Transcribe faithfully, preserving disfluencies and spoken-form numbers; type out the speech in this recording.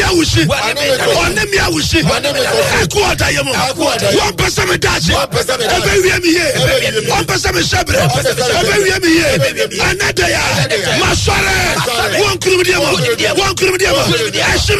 awushi one me awushi aku odayemo one person me dachi ebe wie me ye one person me shebre ebe wie me ye another ya masore one krum diemo one krum diemo